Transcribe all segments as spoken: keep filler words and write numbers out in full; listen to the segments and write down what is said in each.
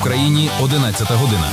країні одинадцята година.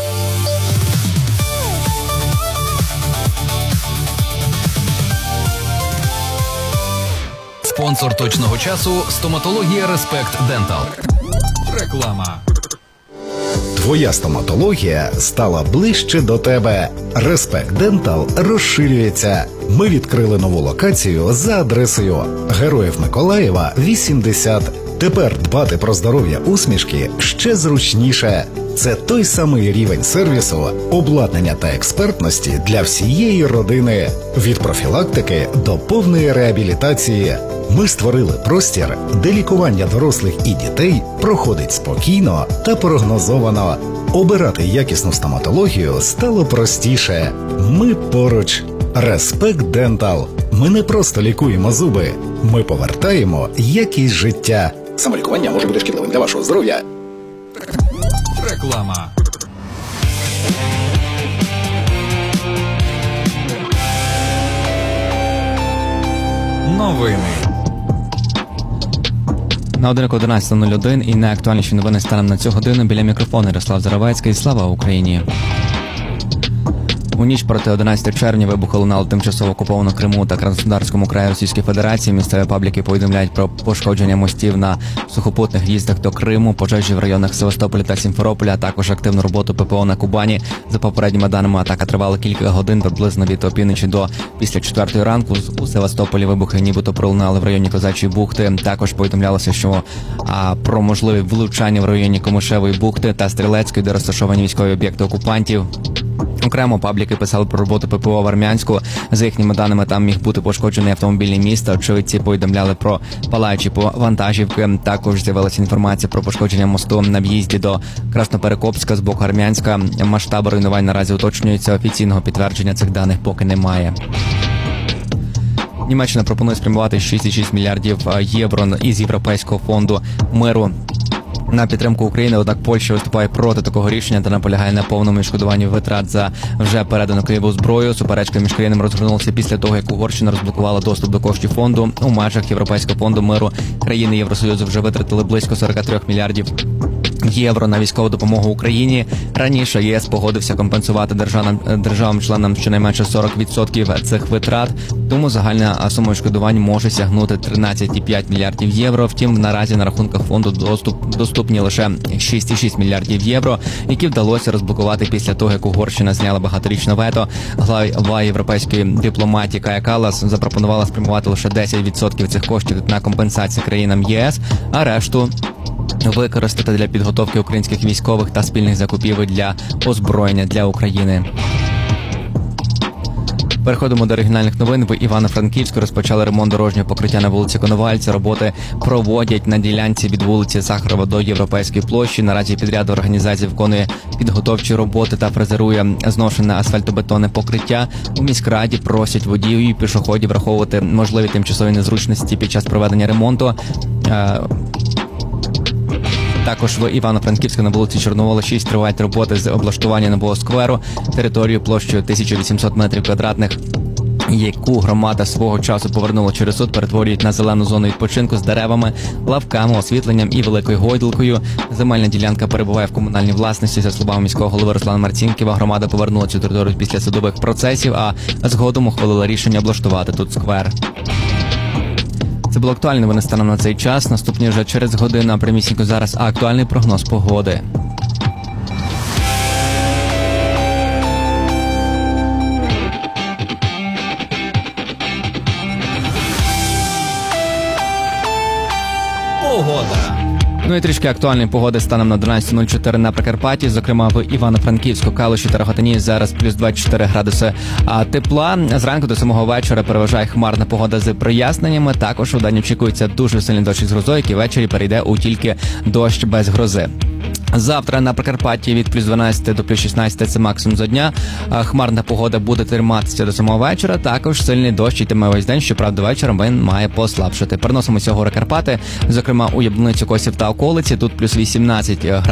Спонсор точного часу – стоматологія Респект Дентал. Реклама. Твоя стоматологія стала ближче до тебе. Респект Дентал розширюється. Ми відкрили нову локацію за адресою Героїв Миколаєва, вісімдесят. Тепер дбати про здоров'я усмішки ще зручніше. Це той самий рівень сервісу, обладнання та експертності для всієї родини. Від профілактики до повної реабілітації. Ми створили простір, де лікування дорослих і дітей проходить спокійно та прогнозовано. Обирати якісну стоматологію стало простіше. Ми поруч. Респект Дентал. Ми не просто лікуємо зуби. Ми повертаємо якість життя. Самолікування може бути шкідливим для вашого здоров'я. Реклама. Новини. На годинку одинадцята нуль один і найактуальніші новини станом на цю годину. Біля мікрофону Ярослав Заровецький. Слава Україні! У ніч проти одинадцятого червня вибухи лунали в тимчасово окупованому Криму та Краснодарському краї Російської Федерації. Місцеві пабліки повідомляють про пошкодження мостів на сухопутних в'їздах до Криму, пожежі в районах Севастополя та Сімферополя, а також активну роботу ППО на Кубані. За попередніми даними, атака тривала кілька годин, приблизно від опівночі до після четвертої ранку. У Севастополі вибухи нібито пролунали в районі Козачої бухти. Також повідомлялося, що а, про можливі влучання в районі Комишевої бухти та Стрілецької, де розташовані військові об'єкти окупантів. Окремо пабліки писали про роботу ППО в Армянську. За їхніми даними, там міг бути пошкоджений автомобільний міст. Очевидці повідомляли про палаючі вантажівки. Також з'явилася інформація про пошкодження мосту на в'їзді до Красноперекопська з боку Армянська. Масштаби руйнувань наразі уточнюються. Офіційного підтвердження цих даних поки немає. Німеччина пропонує спрямувати шість цілих шість мільярдів євро із Європейського фонду миру на підтримку України, однак Польща виступає проти такого рішення та наполягає на повному відшкодуванні витрат за вже передану Києву зброю. Суперечка між країнами розгорнулася після того, як Угорщина розблокувала доступ до коштів фонду. У межах Європейського фонду миру країни Євросоюзу вже витратили близько сорок три мільярдів євро на військову допомогу Україні. Раніше ЄС погодився компенсувати державам, державам-членам щонайменше сорок відсотків цих витрат, тому загальна сума відшкодувань може сягнути тринадцять цілих п'ять мільярдів євро. Втім, наразі на рахунках фонду доступ, доступні лише шість цілих шість мільярдів євро, які вдалося розблокувати після того, як Угорщина зняла багаторічне вето. Глава європейської дипломатії Кая Каллас запропонувала спрямувати лише десять відсотків цих коштів на компенсації країнам ЄС, а решту використати для підготовки українських військових та спільних закупівель для озброєння для України. Переходимо до регіональних новин. В Івано-Франківську розпочали ремонт дорожнього покриття на вулиці Коновальця. Роботи проводять на ділянці від вулиці Сахарова до Європейської площі. Наразі підряд організації виконує підготовчі роботи та фрезерує зношене асфальтобетонне покриття. У міськраді просять водіїв і пішоходів враховувати можливі тимчасові незручності під час проведення ремонту. Також в Івано-Франківську на вулиці Чорновола шість тривають роботи з облаштування нового скверу, територію площею тисяча вісімсот метрів квадратних, яку громада свого часу повернула через суд, перетворюють на зелену зону відпочинку з деревами, лавками, освітленням і великою гойдалкою. Земельна ділянка перебуває в комунальній власності. За словами міського голови Руслана Марцінкєва, громада повернула цю територію після судових процесів, а згодом ухвалила рішення облаштувати тут сквер. Це було актуально, вони станом на цей час. Наступні вже через годину, а прямісінько зараз актуальний прогноз погоди. Погода. Ну і трішки актуальної погоди станом на одинадцята нуль чотири на Прикарпатті, зокрема в Івано-Франківську, Калуші та Рогатині зараз плюс двадцять чотири градуси тепла. Зранку до самого вечора переважає хмарна погода з проясненнями. Також у день очікується дуже сильний дощ із грозою, який ввечері перейде у тільки дощ без грози. Завтра на Прикарпатті від плюс дванадцяти до плюс шістнадцяти – це максимум за дня. Хмарна погода буде триматися до самого вечора. Також сильний дощ йтиме весь день, щоправда, вечором він має послабшити. Переносимо сьогодні Карпати, зокрема у Яблуницю, Косів та околиці. Тут плюс вісімнадцять градусів.